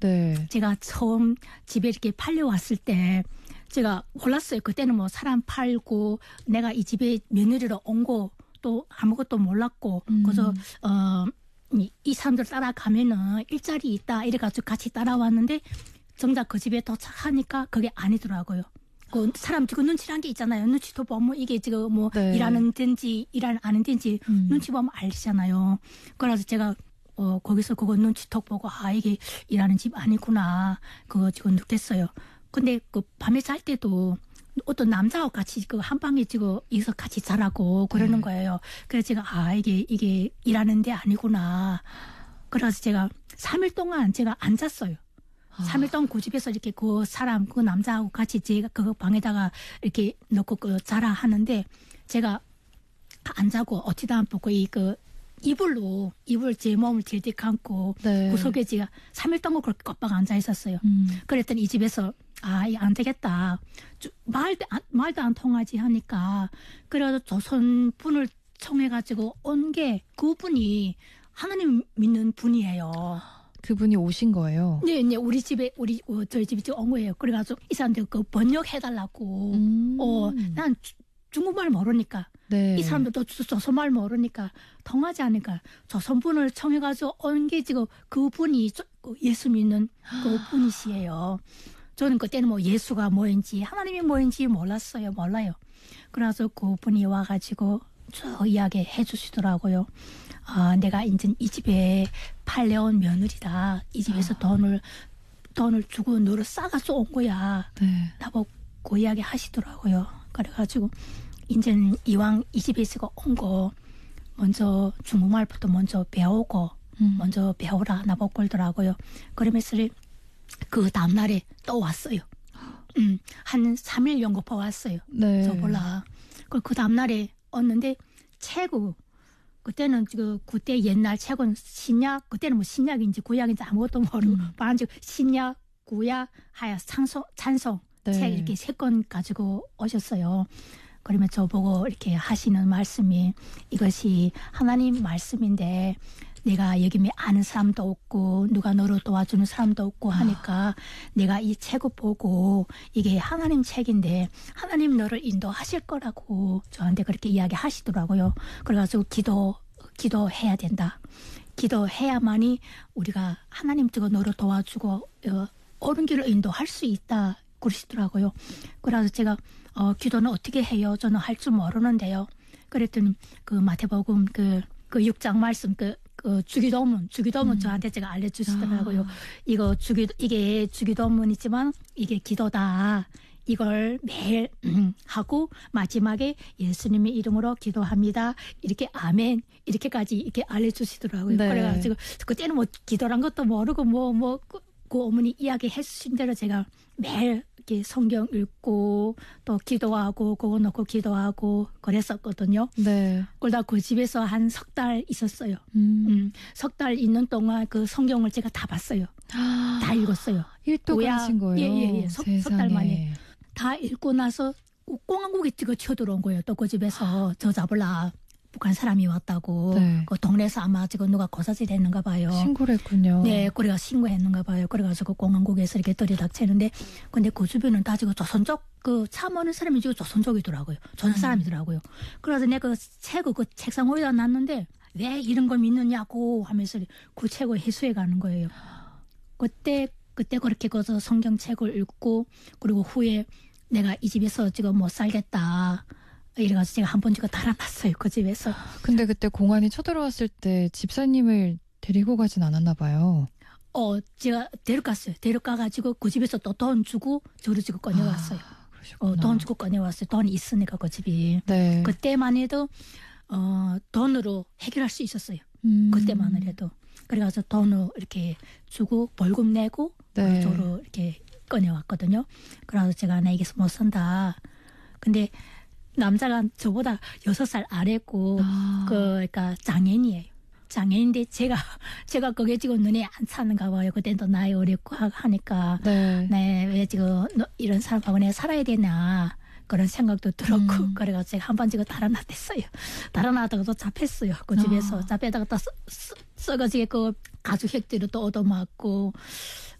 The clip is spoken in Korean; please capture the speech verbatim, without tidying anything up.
네. 제가 처음 집에 이렇게 팔려왔을 때 제가 몰랐어요. 그때는 뭐 사람 팔고 내가 이 집에 며느리로 온 거 또 아무것도 몰랐고 음. 그래서 어, 이, 이 사람들 따라가면은 일자리 있다 이래가지고 같이 따라왔는데 정작 그 집에 도착하니까 그게 아니더라고요. 그 사람 지금 눈치란 게 있잖아요. 눈치도 보면 이게 지금 뭐 네. 일하는 데인지 일 안 하는 데인지 음. 눈치 보면 알잖아요. 그래서 제가 어, 거기서 그거 눈치톡 보고 아 이게 일하는 집 아니구나 그거 지금 느꼈어요. 근데 그 밤에 잘 때도 어떤 남자하고 같이 그 한 방에 지금 이서 같이 자라고 그러는 네. 거예요. 그래서 제가 아 이게 이게 일하는 데 아니구나. 그래서 제가 삼 일 동안 제가 안 잤어요. 아. 삼 일 동안 그 집에서 이렇게 그 사람 그 남자하고 같이 제가 그 방에다가 이렇게 넣고 그 자라 하는데 제가 안 자고 어찌다 안 보고 이 그 이불로 이불 제 몸을 딜딜 감고 네. 그 속에 제가 삼 일 동안 그렇게 꺾박 앉아 있었어요. 음. 그랬더니 이 집에서 아, 이 안 되겠다. 주- 말도 안, 말도 안 통하지 하니까 그래서 조선 분을 청해가지고 온 게 그분이 하나님 믿는 분이에요. 그분이 오신 거예요. 네, 네, 우리 집에 우리 어, 저희 집에 지금 온 거예요. 그래가지고 이 사람들 그 번역해달라고. 음. 어, 난 주- 중국말 모르니까. 네. 이 사람들도 조- 조선말 모르니까 통하지 않으니까 조선분을 청해가지고 온 게 지금 그분이 저- 그 예수 믿는 그분이시에요. 저는 그때는 뭐 예수가 뭐인지 하나님이 뭐인지 몰랐어요. 몰라요. 그래서 그분이 와가지고 쭉 이야기해 주시더라고요. 아, 내가 이제 이 집에 팔려온 며느리다. 이 집에서 돈을 돈을 주고 너를 싸가지고 온 거야. 네. 나보고 그 이야기 하시더라고요. 그래가지고 이제는 이왕 이 집에 있고 온 거 먼저 중국말부터 먼저 배우고 음. 먼저 배우라 나보고 그러더라고요. 그러면서 그 다음날에 또 왔어요. 음, 한 삼 일 연거포 왔어요. 네. 저 몰라. 그, 그 다음날에 왔는데 최고 그때는 그 그때 옛날 책은 신약 그때는 뭐 신약인지 구약인지 아무것도 모르고 음. 반지 신약 구약 하여 찬송 찬송 네. 책 이렇게 세 권 가지고 오셨어요. 그러면 저보고 이렇게 하시는 말씀이 이것이 하나님 말씀인데 내가 여기 아는 사람도 없고 누가 너를 도와주는 사람도 없고 하니까 내가 이 책을 보고 이게 하나님 책인데 하나님 너를 인도하실 거라고 저한테 그렇게 이야기하시더라고요. 그래가지고 기도 기도해야 된다. 기도해야만이 우리가 하나님 쪽으로 너를 도와주고 어, 옳은 길을 인도할 수 있다 그러시더라고요. 그래서 제가 어, 기도는 어떻게 해요? 저는 할 줄 모르는데요. 그랬더니 그 마태복음 그, 그 육 장 말씀 그, 그 주기도문 주기도문 음. 저한테 제가 알려주시더라고요. 아. 이거 주기 이게 주기도문이지만 이게 기도다. 이걸 매일 음, 하고 마지막에 예수님의 이름으로 기도합니다. 이렇게 아멘 이렇게까지 이렇게 알려주시더라고요. 네. 그래가지고 그때는 뭐 기도란 것도 모르고 뭐 뭐 그, 그 어머니 이야기해 주신 대로 제가 매일 이렇게 성경 읽고 또 기도하고 그거 놓고 기도하고 그랬었거든요. 네. 그러다 그 집에서 한 석 달 있었어요. 음. 음, 석 달 있는 동안 그 성경을 제가 다 봤어요. 다 읽었어요. 일독을 오야- 하신 거예요? 예, 예, 예. 석- 석달 세상에. 만에. 다 읽고 나서 공항국에 찍어 쳐들어온 거예요. 또 그 집에서 저 잡으라 북한 사람이 왔다고. 네. 그 동네에서 아마 지금 누가 고사질 했는가 봐요. 신고를 했군요. 네, 그래가 신고했는가 봐요. 그래가지고 공항국에서 이렇게 들이닥치는데, 근데 그 주변은 다 지금 조선족, 그 차 모는 사람이 지금 조선족이더라고요. 조선 사람이더라고요. 그래서 내가 그 책을 그 책상 위에다 놨는데, 왜 이런 걸 믿느냐고 하면서 그 책을 해수해 가는 거예요. 그때, 그때 그렇게 가서 성경책을 읽고, 그리고 후에 내가 이 집에서 지금 못 살겠다. 이래가지고 제가 한 번 지금 달아났어요. 그 집에서. 근데 그때 공안이 쳐들어왔을 때 집사님을 데리고 가진 않았나 봐요. 어, 제가 데려갔어요. 데려가가지고 그 집에서 또 돈 주고 저를 지금 꺼내왔어요. 아, 그러셨구나. 어, 돈 주고 꺼내왔어요. 돈이 있으니까 그 집이. 네. 그때만 해도 어, 돈으로 해결할 수 있었어요. 음. 그때만 해도. 그래가지고 돈을 이렇게 주고 벌금 내고 네. 저로 이렇게 꺼내왔거든요. 그래서 제가 나 이게서 못 산다. 근데 남자가 저보다 여섯 살 아래고 아. 그 그러니까 장애인이에요. 장애인인데 제가 제가 그게 지금 눈에 안 차는가 봐요. 그때도 나이 어렸고 하- 하니까 네. 네, 왜 지금 너- 이런 사람하고 내가 살아야 되나 그런 생각도 들었고 음. 그래가지고 제가 한 번 지금 달아났댔어요. 달아나다가 또 잡혔어요. 그 집에서 아. 잡혀다가 또 썩- 썩- 썩어지게 그 가죽 획들을 또 얻어맞고